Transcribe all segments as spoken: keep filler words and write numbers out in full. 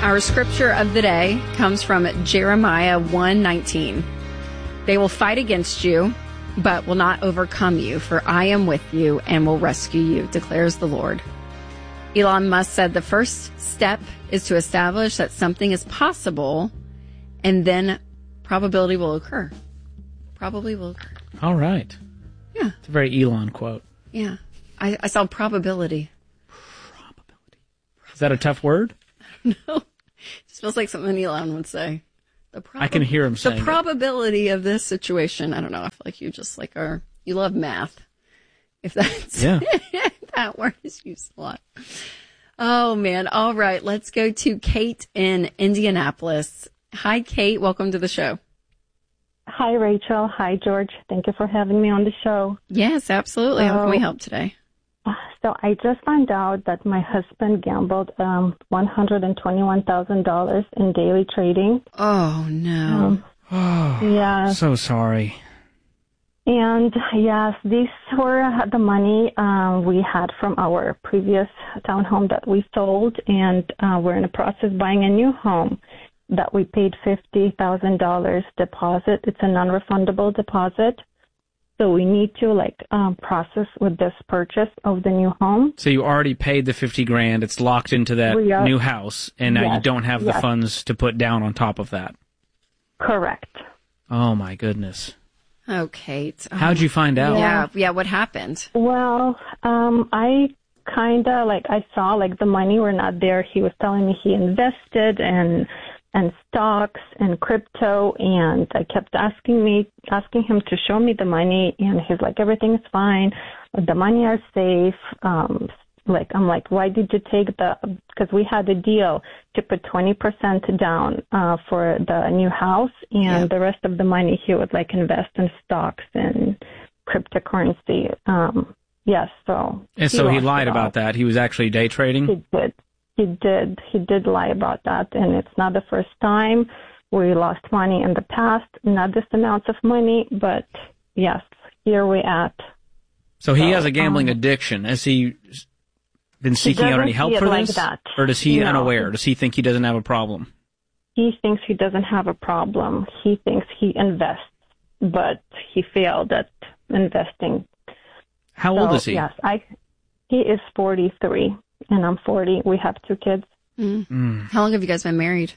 Our scripture of the day comes from Jeremiah one nineteen. They will fight against you, but will not overcome you, for I am with you and will rescue you, declares the Lord. Elon Musk said the first step is to establish that something is possible, and then probability will occur. Probably will occur. All right. Yeah. It's a very Elon quote. Yeah. I, I saw probability. Probability. Is that a tough word? No. It just feels like something Elon would say. The prob- I can hear him saying The probability it. of this situation. I don't know. I feel like you just like are, you love math. If that's, yeah. That word is used a lot. Oh man. All right. Let's go to Kate in Indianapolis. Hi, Kate. Welcome to the show. Hi, Rachel. Hi, George. Thank you for having me on the show. Yes, absolutely. So, How can we help today? So I just found out that my husband gambled um, one hundred twenty-one thousand dollars in daily trading. Oh, no. Um, oh, yeah. So sorry. And yes, these were the money um, we had from our previous townhome that we sold, and uh, we're in the process of buying a new home that we paid fifty thousand dollars deposit. It's a non-refundable deposit. So we need to like um, process with this purchase of the new home. So you already paid the fifty grand. It's locked into that are, new house, and now yes, you don't have yes. the funds to put down on top of that. Correct. Oh my goodness. Oh, Kate. Oh. How'd you find out? Yeah, yeah. What happened? Well, um, I kind of like I saw like the money were not there. He was telling me he invested and. and stocks and crypto, and I kept asking me, asking him to show me the money, and he's like, everything is fine, the money are safe. Um, like, I'm like, why did you take the, because we had a deal to put twenty percent down uh, for the new house, and yeah. the rest of the money he would like invest in stocks and cryptocurrency. Um, yes, so. And so he lost lied it all. about that. He was actually day trading? He did. He did. He did lie about that, and it's not the first time. We lost money in the past, not this amount of money, but yes, here we at. So he so, has a gambling um, addiction. Has he been seeking out any help for like this? That. Or does he no. unaware? Does he think he doesn't have a problem? He thinks he doesn't have a problem. He thinks he invests, but he failed at investing. How so, old is he? Yes, I. He is forty-three. And I'm forty. We have two kids. Mm. Mm. How long have you guys been married?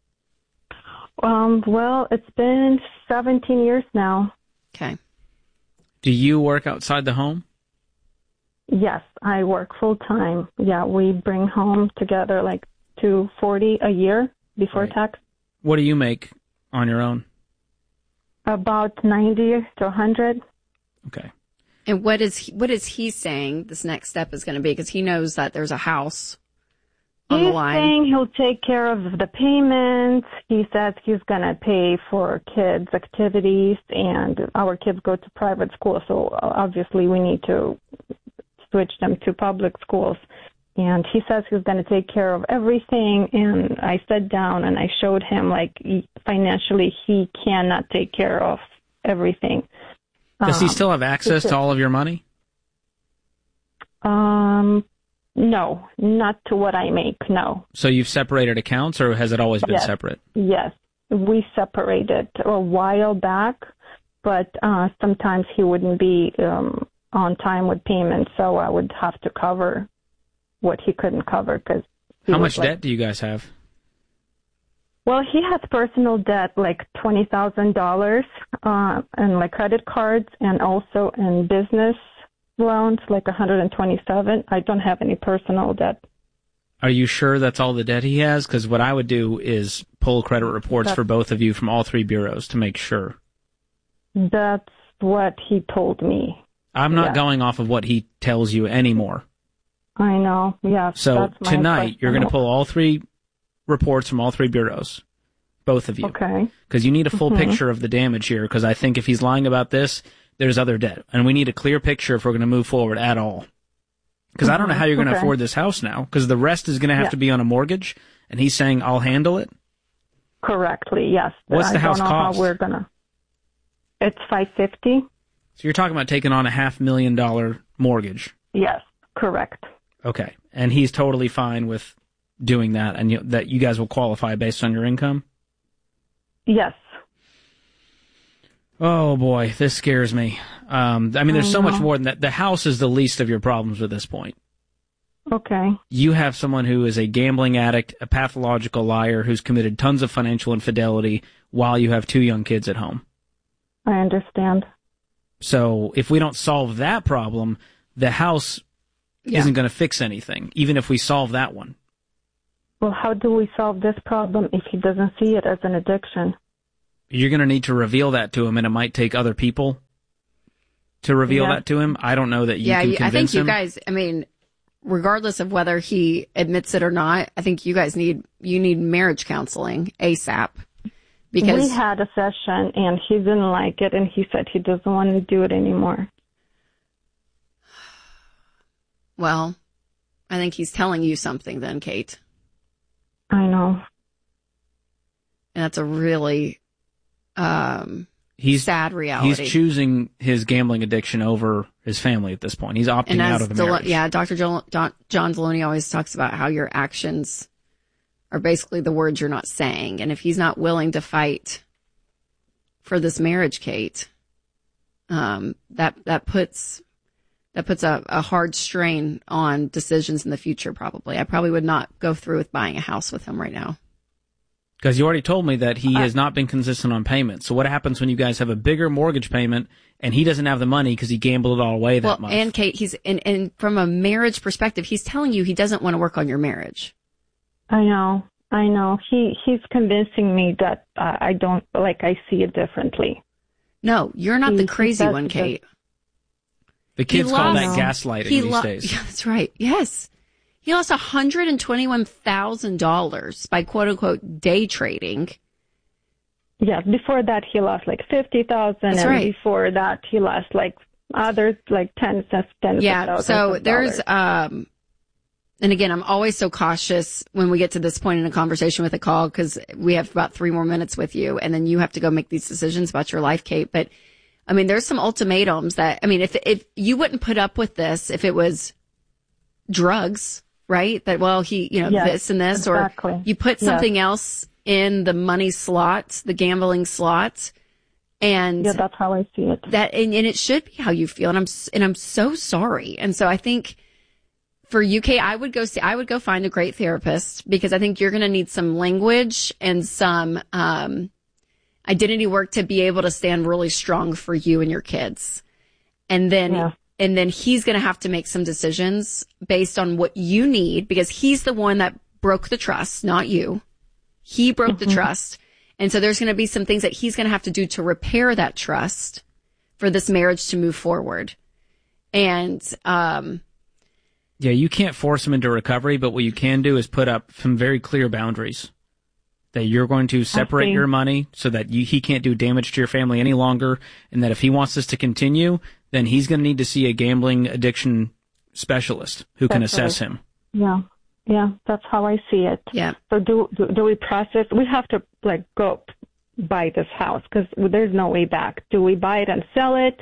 Um. Well, it's been seventeen years now. Okay. Do you work outside the home? Yes, I work full time. Yeah, we bring home together like two forty a year before right. tax. What do you make on your own? About ninety to a hundred. Okay. And what is he, what is he saying this next step is going to be? Because he knows that there's a house on he's the line. He's saying he'll take care of the payments. He says he's going to pay for kids' activities, and our kids go to private school, so obviously we need to switch them to public schools. And he says he's going to take care of everything, and I sat down and I showed him, like, financially he cannot take care of everything. Does he still have access um, to all of your money? Um, no, not to what I make, no. So you've separated accounts, or has it always been yes. separate? Yes, we separated a while back, but uh, sometimes he wouldn't be um, on time with payments, so I would have to cover what he couldn't cover. Cause How much like, debt do you guys have? Well, he has personal debt, like twenty thousand dollars, uh, and like credit cards, and also in business loans, like one hundred twenty-seven. I don't have any personal debt. Are you sure that's all the debt he has? Because what I would do is pull credit reports that's, for both of you from all three bureaus to make sure. That's what he told me. I'm not yeah. going off of what he tells you anymore. I know, yeah. So that's my tonight, question. you're going to pull all three reports from all three bureaus, both of you. Okay. Because you need a full mm-hmm. picture of the damage here, because I think if he's lying about this, there's other debt. And we need a clear picture if we're going to move forward at all. Because mm-hmm. I don't know how you're going to okay. afford this house now, because the rest is going to have yeah. to be on a mortgage, and he's saying, I'll handle it? Correctly, yes. What's the I house don't know cost? How we're gonna... It's five hundred fifty dollars. So you're talking about taking on a half million dollar mortgage? Yes, correct. Okay. And he's totally fine with doing that, and you, that you guys will qualify based on your income? Yes. Oh boy, this scares me. Um, I mean, there's I so know. much more than that. The house is the least of your problems at this point. Okay. You have someone who is a gambling addict, a pathological liar, who's committed tons of financial infidelity while you have two young kids at home. I understand. So if we don't solve that problem, the house Yeah. isn't going to fix anything, even if we solve that one. Well, how do we solve this problem if he doesn't see it as an addiction? You're going to need to reveal that to him, and it might take other people to reveal Yeah. that to him. I don't know that you yeah, can you- convince I think you him. guys, I mean, regardless of whether he admits it or not, I think you guys need, you need marriage counseling ASAP. Because we had a session and he didn't like it, and he said he doesn't want to do it anymore. well, I think he's telling you something then, Kate. I know. And that's a really um, He's sad reality. He's choosing his gambling addiction over his family at this point. He's opting and out as of the Del- marriage. yeah, Doctor Jo- Don- John Deloney always talks about how your actions are basically the words you're not saying. And if he's not willing to fight for this marriage, Kate, um, that that puts that puts a, a hard strain on decisions in the future. Probably, I probably would not go through with buying a house with him right now. Because you already told me that he Uh, has not been consistent on payments. So what happens when you guys have a bigger mortgage payment and he doesn't have the money because he gambled it all away that Well, month? and Kate, he's and, and from a marriage perspective, he's telling you he doesn't want to work on your marriage. I know. I know. He he's convincing me that uh, I don't, like, I see it differently. No, you're not He- the he crazy says one, he Kate. the kids call that lost- gaslighting He these lo- days. Yeah, that's right. Yes. He lost one hundred twenty-one thousand dollars by quote unquote day trading. Yeah, before that he lost like fifty thousand, That's and right. before that he lost like others like tens of tens Yeah. of thousands So of there's, dollars. um, and again, I'm always so cautious when we get to this point in a conversation with a call because we have about three more minutes with you and then you have to go make these decisions about your life, Kate. But I mean, there's some ultimatums that, I mean, if, if you wouldn't put up with this, if it was drugs, right? That, well, he, you know, Yes, this and this, exactly. or you put Yes. something else in the money slot, the gambling slot. And Yeah, that's how I see it. that, and, and it should be how you feel. And I'm, s- and I'm so sorry. And so I think for U K, I would go see, I would go find a great therapist because I think you're going to need some language and some, um, identity work to be able to stand really strong for you and your kids. And then, Yeah. and then he's going to have to make some decisions based on what you need because he's the one that broke the trust, not you. He broke the trust. And so there's going to be some things that he's going to have to do to repair that trust for this marriage to move forward. And, um, Yeah, you can't force him into recovery, but what you can do is put up some very clear boundaries. That you're going to separate see. your money so that you, he can't do damage to your family any longer, and that if he wants this to continue, then he's going to need to see a gambling addiction specialist who can That's assess right. him. Yeah, yeah, that's how I see it. yeah. So do do, do we process? We have to like go buy this house because there's no way back. Do we buy it and sell it?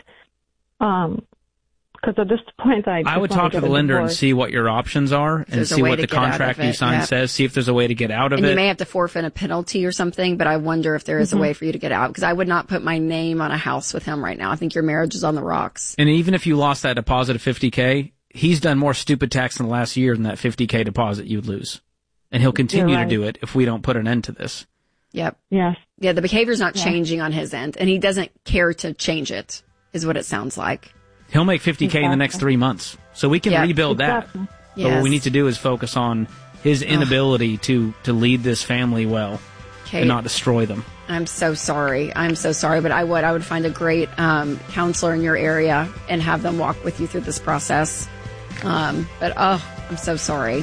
Um, because at this point, I I just would wanna talk to get the a lender and divorce. see what your options are and there's a see way what to the get out of contract you it, sign yeah. says, see if there's a way to get out of And it. you may have to forfeit a penalty or something, but I wonder if there is Mm-hmm. a way for you to get out because I would not put my name on a house with him right now. I think your marriage is on the rocks. And even if you lost that deposit of fifty K, he's done more stupid tax in the last year than that fifty K deposit you'd lose. And he'll continue You're right. to do it if we don't put an end to this. Yep. Yes. Yeah, the behavior's not Yeah. changing on his end, and he doesn't care to change it, is what it sounds like. He'll make fifty K in the Exactly. next three months. So we can Yeah. rebuild Exactly. that. But what we Yes. need to do is focus on his inability to, to lead this family well Kate, and not destroy them. I'm so sorry. I'm so sorry, but I would I would find a great um, counselor in your area and have them walk with you through this process. Um, but oh, I'm so sorry.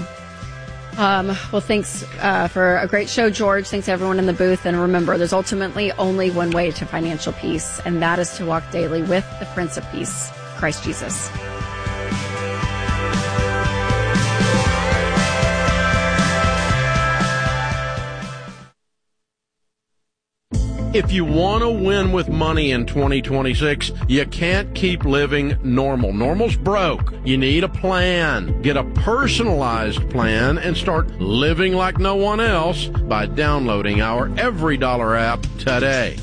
Um, well, thanks uh, for a great show, George. Thanks to everyone in the booth. And remember, there's ultimately only one way to financial peace, and that is to walk daily with the Prince of Peace, Christ Jesus. If you want to win with money in twenty twenty-six, you can't keep living normal. Normal's broke. You need a plan. Get a personalized plan and start living like no one else by downloading our Every Dollar app today.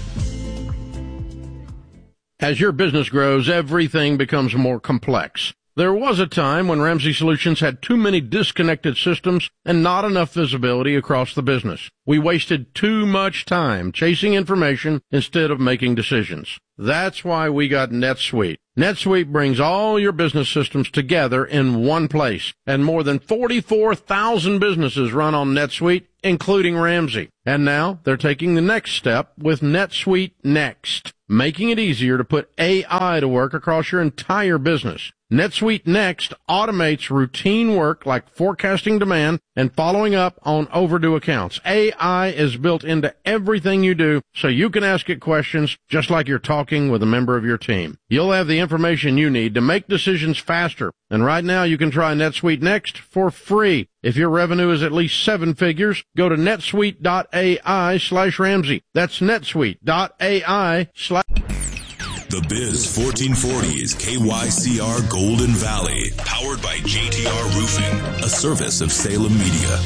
As your business grows, everything becomes more complex. There was a time when Ramsey Solutions had too many disconnected systems and not enough visibility across the business. We wasted too much time chasing information instead of making decisions. That's why we got NetSuite. NetSuite brings all your business systems together in one place, and more than forty-four thousand businesses run on NetSuite, including Ramsey. And now they're taking the next step with NetSuite Next, making it easier to put A I to work across your entire business. NetSuite Next automates routine work like forecasting demand and following up on overdue accounts. A I is built into everything you do, so you can ask it questions just like you're talking with a member of your team. You'll have the information you need to make decisions faster. And right now you can try NetSuite Next for free. If your revenue is at least seven figures, go to netsuite.ai slash Ramsey. That's netsuite.ai slash... The Biz fourteen forty is K Y C R Golden Valley, powered by J T R Roofing, a service of Salem Media.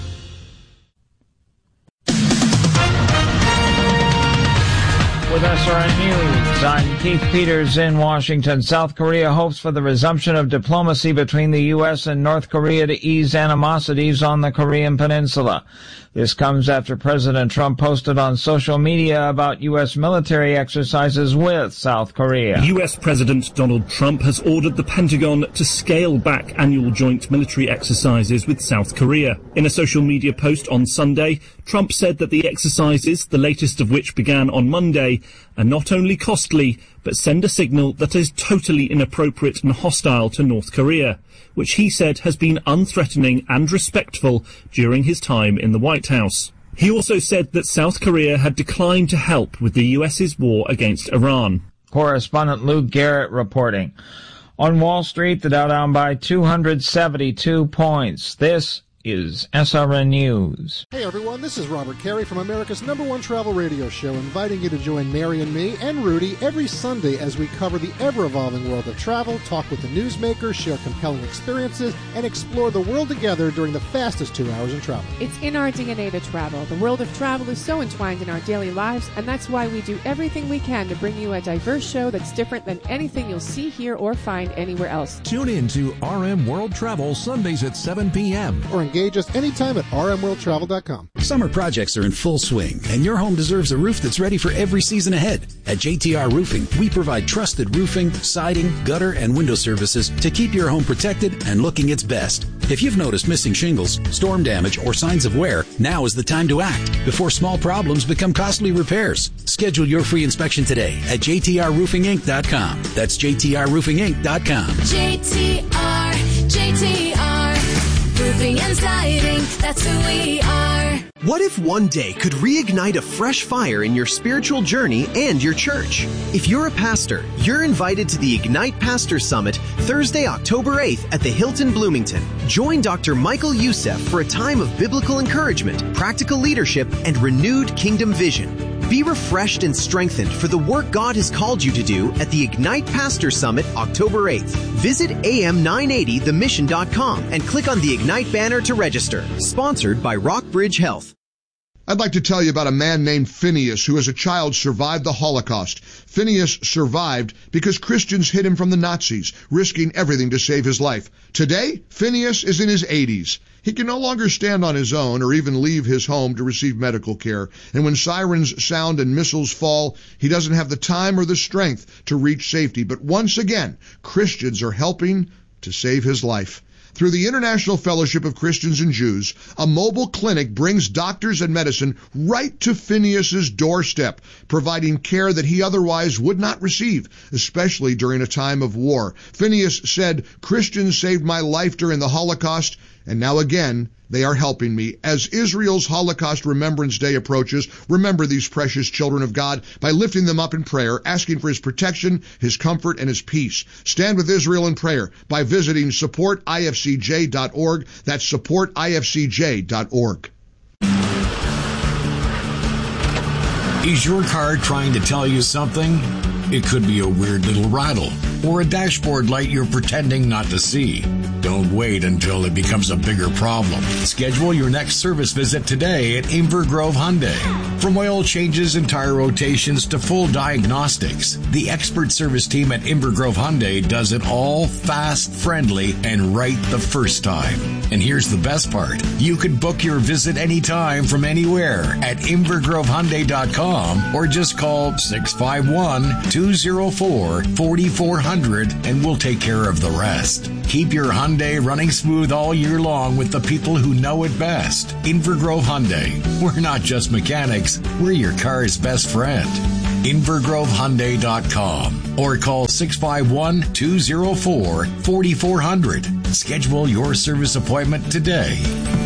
With S R N News, I'm Keith Peters in Washington. South Korea hopes for the resumption of diplomacy between the U S and North Korea to ease animosities on the Korean Peninsula. This comes after President Trump posted on social media about U S military exercises with South Korea. U S President Donald Trump has ordered the Pentagon to scale back annual joint military exercises with South Korea. In a social media post on Sunday, Trump said that the exercises, the latest of which began on Monday, are not only costly, but send a signal that is totally inappropriate and hostile to North Korea, which he said has been unthreatening and respectful during his time in the White House. He also said that South Korea had declined to help with the U S's war against Iran. Correspondent Luke Garrett reporting. On Wall Street, the Dow down by two hundred seventy-two points. This is S R N News. Hey everyone, this is Robert Carey from America's number one travel radio show, inviting you to join Mary and me and Rudy every Sunday as we cover the ever-evolving world of travel, talk with the newsmakers, share compelling experiences, and explore the world together during the fastest two hours in travel. It's in our D N A to travel. The world of travel is so entwined in our daily lives, and that's why we do everything we can to bring you a diverse show that's different than anything you'll see, hear, or find anywhere else. Tune in to R M World Travel Sundays at seven p.m. Or engage us anytime at r m world travel dot com. Summer projects are in full swing, and your home deserves a roof that's ready for every season ahead. At J T R Roofing, we provide trusted roofing, siding, gutter, and window services to keep your home protected and looking its best. If you've noticed missing shingles, storm damage, or signs of wear, now is the time to act before small problems become costly repairs. Schedule your free inspection today at j t r roofing inc dot com. That's j t r roofing inc dot com. J T R, J T R, roofing and siding, that's who we are. What if one day could reignite a fresh fire in your spiritual journey and your church? If you're a pastor, you're invited to the Ignite Pastor Summit Thursday, October eighth at the Hilton Bloomington. Join Doctor Michael Youssef for a time of biblical encouragement, practical leadership, and renewed kingdom vision. Be refreshed and strengthened for the work God has called you to do at the Ignite Pastor Summit October eighth. Visit a m nine eighty the mission dot com and click on the Ignite banner to register. Sponsored by Rockbridge Health. I'd like to tell you about a man named Phineas who as a child survived the Holocaust. Phineas survived because Christians hid him from the Nazis, risking everything to save his life. Today, Phineas is in his eighties. He can no longer stand on his own or even leave his home to receive medical care. And when sirens sound and missiles fall, he doesn't have the time or the strength to reach safety. But once again, Christians are helping to save his life. Through the International Fellowship of Christians and Jews, a mobile clinic brings doctors and medicine right to Phineas's doorstep, providing care that he otherwise would not receive, especially during a time of war. Phineas said, "Christians saved my life during the Holocaust, and now again, they are helping me." As Israel's Holocaust Remembrance Day approaches, remember these precious children of God by lifting them up in prayer, asking for his protection, his comfort, and his peace. Stand with Israel in prayer by visiting support I F C J dot org. That's support I F C J dot org. Is your car trying to tell you something? It could be a weird little rattle or a dashboard light you're pretending not to see. Don't wait until it becomes a bigger problem. Schedule your next service visit today at Inver Grove Hyundai. From oil changes and tire rotations to full diagnostics, the expert service team at Inver Grove Hyundai does it all fast, friendly, and right the first time. And here's the best part. You can book your visit anytime from anywhere at inver grove hyundai dot com or just call six five one, two oh four, four four zero zero and we'll take care of the rest. Keep your Hyundai running smooth all year long with the people who know it best. Inver Grove Hyundai. We're not just mechanics, we're your car's best friend. inver grove hyundai dot com or call six five one, two oh four, four four zero zero. Schedule your service appointment today.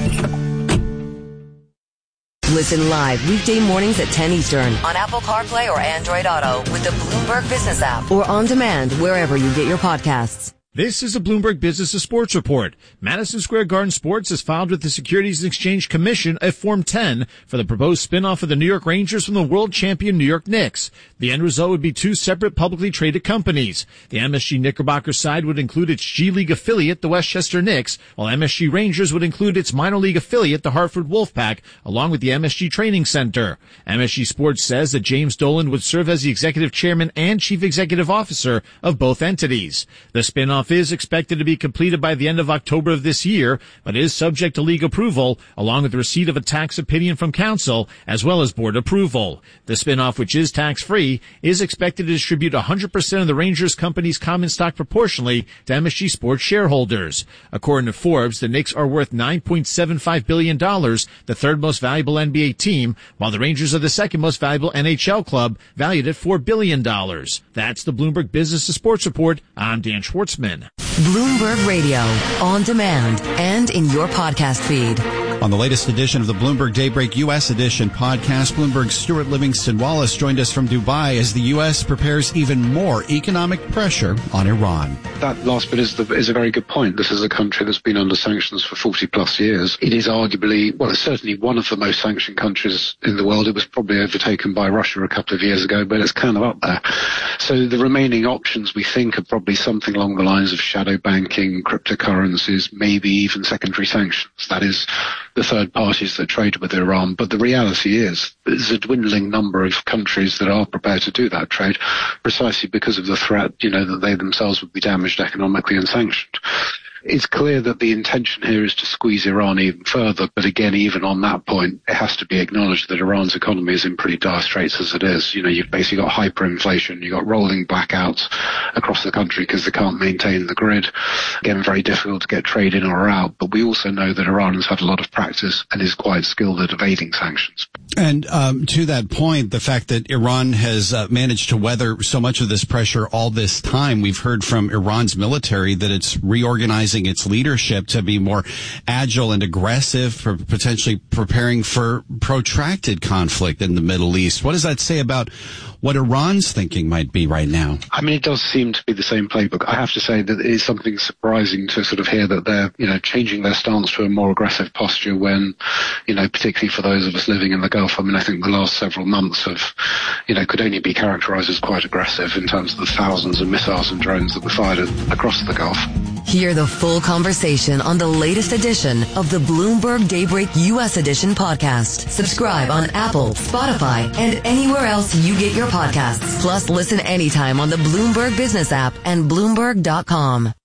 Listen live weekday mornings at ten Eastern on Apple CarPlay or Android Auto with the Bloomberg Business app or on demand wherever you get your podcasts. This is a Bloomberg Business and Sports Report. Madison Square Garden Sports has filed with the Securities and Exchange Commission a Form ten for the proposed spinoff of the New York Rangers from the world champion New York Knicks. The end result would be two separate publicly traded companies. The M S G Knickerbocker side would include its G League affiliate, the Westchester Knicks, while M S G Rangers would include its minor league affiliate, the Hartford Wolfpack, along with the M S G Training Center. M S G Sports says that James Dolan would serve as the executive chairman and chief executive officer of both entities. The spinoff is expected to be completed by the end of October of this year, but is subject to league approval, along with the receipt of a tax opinion from council, as well as board approval. The spinoff, which is tax-free, is expected to distribute one hundred percent of the Rangers company's common stock proportionally to M S G Sports shareholders. According to Forbes, the Knicks are worth nine point seven five billion dollars, the third most valuable N B A team, while the Rangers are the second most valuable N H L club, valued at four billion dollars. That's the Bloomberg Business and Sports Report. I'm Dan Schwartzman. Bloomberg Radio, on demand and in your podcast feed. On the latest edition of the Bloomberg Daybreak U S Edition podcast, Bloomberg's Stuart Livingston Wallace joined us from Dubai as the U S prepares even more economic pressure on Iran. That last bit is, the, is a very good point. This is a country that's been under sanctions for forty plus years. It is arguably, well, it's certainly one of the most sanctioned countries in the world. It was probably overtaken by Russia a couple of years ago, but it's kind of up there. So the remaining options, we think, are probably something along the lines of shadow banking, cryptocurrencies, maybe even secondary sanctions. That is the third parties that trade with Iran. But the reality is there's a dwindling number of countries that are prepared to do that trade precisely because of the threat, you know, that they themselves would be damaged economically and sanctioned. It's clear that the intention here is to squeeze Iran even further, but again, even on that point, it has to be acknowledged that Iran's economy is in pretty dire straits as it is. You know, you've basically got hyperinflation, you've got rolling blackouts across the country because they can't maintain the grid. Again, very difficult to get trade in or out, but we also know that Iran has had a lot of practice and is quite skilled at evading sanctions. And um, to that point, the fact that Iran has uh, managed to weather so much of this pressure all this time, we've heard from Iran's military that it's reorganizing its leadership to be more agile and aggressive, for potentially preparing for protracted conflict in the Middle East. What does that say about what Iran's thinking might be right now? I mean, it does seem to be the same playbook. I have to say that it is something surprising to sort of hear that they're, you know, changing their stance to a more aggressive posture when, you know, particularly for those of us living in the Gulf, I mean, I think the last several months have, you know, could only be characterized as quite aggressive in terms of the thousands of missiles and drones that were fired across the Gulf. Hear the full conversation on the latest edition of the Bloomberg Daybreak U S Edition podcast. Subscribe on Apple, Spotify, and anywhere else you get your podcasts. Plus, listen anytime on the Bloomberg Business app and Bloomberg dot com.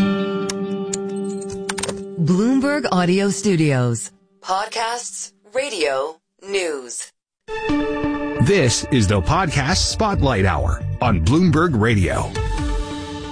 Bloomberg Audio Studios. Podcasts, radio, news. This is the Podcast Spotlight Hour on Bloomberg Radio.